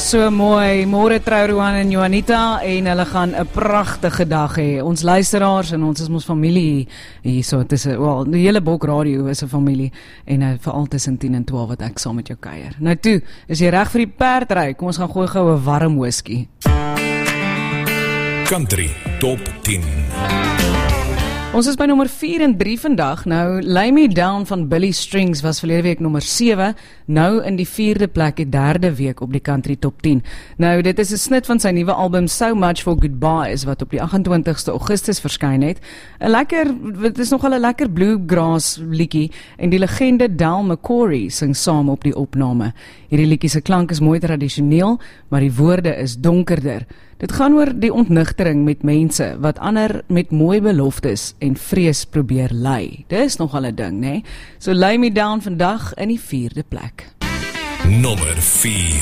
So mooi, môre trou Roan en Juanita en hulle gaan 'n pragtige dag hê. Ons luisteraars en ons is ons familie hier so tussen, wel, die hele Bok Radio is 'n familie en veral tussen 10 en 12 wat ek saam met jou kuier. Nou toe, is jy reg vir die perdry? Kom ons gaan gooi gou 'n warm whisky. Country Top 10. Ons is by nommer 4 en 3 vandag. Nou, Lay Me Down van Billy Strings was verlede week nommer 7, nou in die 4de plek, die 3de week op die Country Top 10. Nou, dit is 'n snit van sy nuwe album So Much for Goodbyes, wat op die 28ste Augustus verskyn het. Dit is nogal 'n lekker bluegrass liedjie, en die legende Del McCoury sing saam op die opname. Hierdie liedjie se klank is mooi tradisioneel, maar die woorde is donkerder. Dit gaan oor die ontnigtering met mense wat ander met mooi beloftes en vrees probeer lei. Dis nogal 'n ding, né? So Lay Me Down vandag in die 4de plek. Nommer 4.